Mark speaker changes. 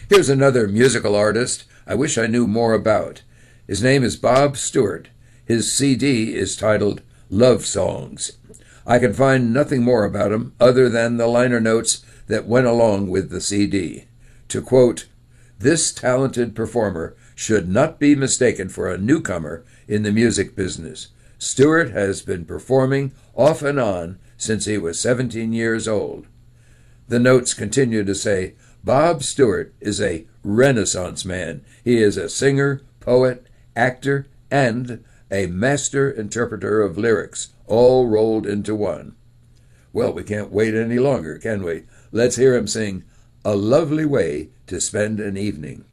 Speaker 1: Here's another musical artist I wish I knew more about. His name is Bob Stewart. His CD is titled Love Songs. I can find nothing more about him other than the liner notes that went along with the CD. To quote, "This talented performer should not be mistaken for a newcomer in the music business. Stewart has been performing off and on since he was 17 years old." The notes continue to say, Bob Stewart is a Renaissance man. He is a singer, poet, actor, and a master interpreter of lyrics, all rolled into one. Well, we can't wait any longer, can we? Let's hear him sing A Lovely Way to Spend an Evening.